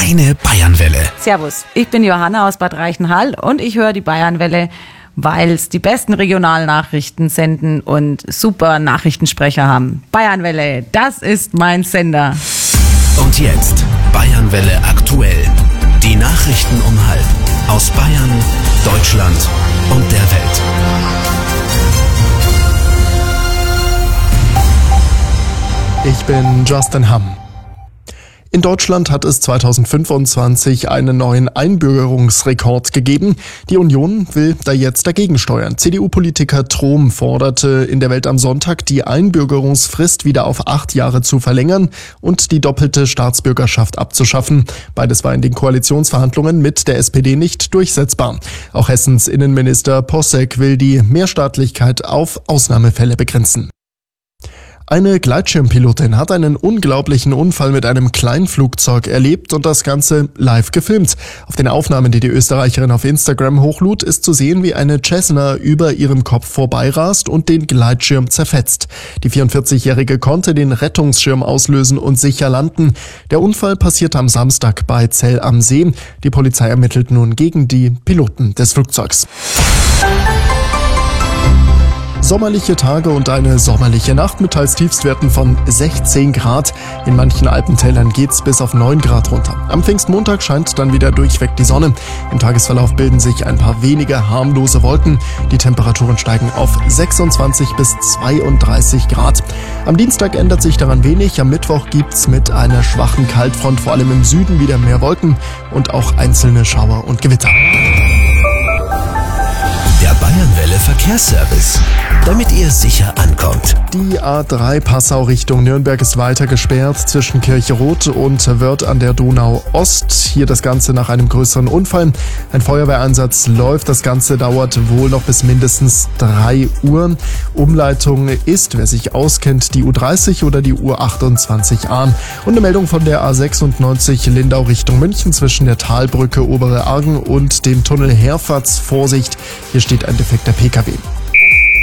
Deine Bayernwelle. Servus, ich bin Johanna aus Bad Reichenhall und ich höre die Bayernwelle, weil es die besten Regionalnachrichten senden und super Nachrichtensprecher haben. Bayernwelle, das ist mein Sender. Und jetzt Bayernwelle aktuell. Die Nachrichten um 12:30 aus Bayern, Deutschland und der Welt. Ich bin Justin Hamm. In Deutschland hat es 2025 einen neuen Einbürgerungsrekord gegeben. Die Union will da jetzt dagegen steuern. CDU-Politiker Trom forderte in der Welt am Sonntag, die Einbürgerungsfrist wieder auf 8 Jahre zu verlängern und die doppelte Staatsbürgerschaft abzuschaffen. Beides war in den Koalitionsverhandlungen mit der SPD nicht durchsetzbar. Auch Hessens Innenminister Posseck will die Mehrstaatlichkeit auf Ausnahmefälle begrenzen. Eine Gleitschirmpilotin hat einen unglaublichen Unfall mit einem Kleinflugzeug erlebt und das Ganze live gefilmt. Auf den Aufnahmen, die die Österreicherin auf Instagram hochlud, ist zu sehen, wie eine Cessna über ihrem Kopf vorbeirast und den Gleitschirm zerfetzt. Die 44-Jährige konnte den Rettungsschirm auslösen und sicher landen. Der Unfall passierte am Samstag bei Zell am See. Die Polizei ermittelt nun gegen die Piloten des Flugzeugs. Sommerliche Tage und eine sommerliche Nacht mit teils Tiefstwerten von 16 Grad. In manchen Alpentälern geht's bis auf 9 Grad runter. Am Pfingstmontag scheint dann wieder durchweg die Sonne. Im Tagesverlauf bilden sich ein paar wenige harmlose Wolken. Die Temperaturen steigen auf 26 bis 32 Grad. Am Dienstag ändert sich daran wenig. Am Mittwoch gibt's mit einer schwachen Kaltfront vor allem im Süden wieder mehr Wolken und auch einzelne Schauer und Gewitter. Der Bayernwelle Verkehrsservice, damit ihr sicher ankommt. Die A3 Passau Richtung Nürnberg ist weiter gesperrt zwischen Kircheroth und Wörth an der Donau Ost. Hier das Ganze nach einem größeren Unfall. Ein Feuerwehreinsatz läuft. Das Ganze dauert wohl noch bis mindestens 3 Uhr. Umleitung ist, wer sich auskennt, die U30 oder die U28a. Und eine Meldung von der A96 Lindau Richtung München zwischen der Talbrücke Obere Argen und dem Tunnel Herfatz. Vorsicht, hier steht ein defekter PKW.